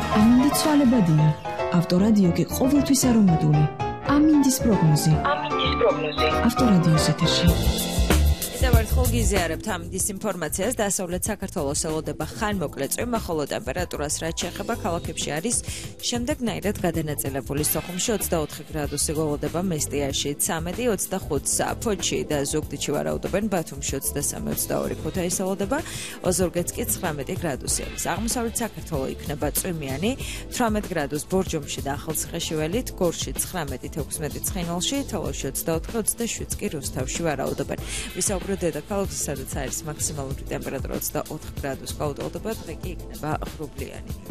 ამინდი ცვალებადია. ავტორადიო კი ყოველთვის არომატული. ამინდის პროგნოზი. ავტორადიოს ეთერში. Ერთხელ გიზიარებთ ამინდის ინფორმაციას. დასავლეთ საქართველოს ელოდება ხანმოკლე წვიმა, ხოლო ტემპერატურას რაც შეეხება ქალაქებში არის შემდეგნაირად გადანაწილებული. სოხუმში 24 გრადუსი გველოდება, მესტიაში 13, 25 ფოთში და ზუგდიდში ვარაუდობენ, ბათუმში 23-22 ქუთაისში ელოდება, ოზურგეთს კი 19 გრადუსი არის. აღმოსავლეთ საქართველოს იქნება წვიმიანი, 18 გრადუს ბორჯომში და ახალციხეში ველით, გორში 19-16 ცხინვალში, თელავში 24-27 კი რუსთავში ვარაუდობენ. ვისაუბროთ დედაქალაქზე, სადაც არის მაქსიმალური ტემპერატურა 24 გრადუსი, გაუტოლდება, დღე კი იქნება ღრუბლიანი.